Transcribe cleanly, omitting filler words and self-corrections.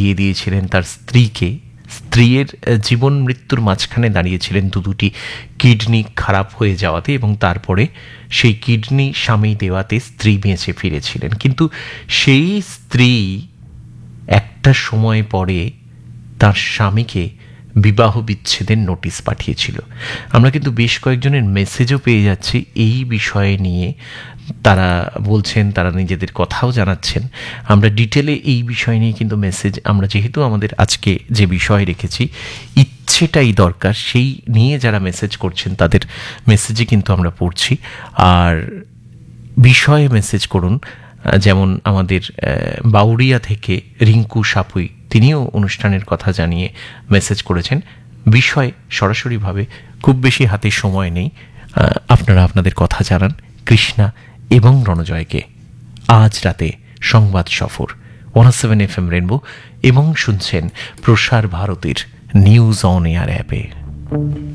দিয়ে দিয়েছিলেন তার স্ত্রীকে। স্ত্রীর জীবন মৃত্যুর মাঝখানে দাঁড়িয়েছিলেন দুটি কিডনি খারাপ হয়ে যাওয়াতে, এবং তারপরে সেই কিডনি স্বামী দেওয়াতে স্ত্রী বেঁচে ফিরেছিলেন। কিন্তু সেই স্ত্রী একটা সময় পরে তার স্বামীকে বিবাহ বিচ্ছেদের নোটিশ পাঠিয়েছিল। আমরা কিন্তু বেশ কয়েকজনের মেসেজও পেয়ে যাচ্ছি এই বিষয়ে নিয়ে। তারা বলছেন, তারা নিজেদের কথাও জানাচ্ছেন। আমরা ডিটেলে এই বিষয় নিয়ে কিন্তু মেসেজ, আমরা যেহেতু আমাদের আজকে যে বিষয় রেখেছি ইচ্ছেটাই দরকার, সেই নিয়ে যারা মেসেজ করছেন তাদের মেসেজে কিন্তু আমরা পড়ছি। আর বিষয়ে মেসেজ করুন, যেমন আমাদের বাউরিয়া থেকে রিঙ্কু সাপুই, তিনিও অনুষ্ঠানের কথা জানিয়ে মেসেজ করেছেন। বিষয় সরাসরিভাবে খুব বেশি হাতে সময় নেই, আপনারা আপনাদের কথা জানান কৃষ্ণা এবং রণজয়কে। আজ রাতে সংবাদ সফর 107 FM রেনবো, এবং শুনছেন প্রসার ভারতীর নিউজ অন এয়ার অ্যাপে।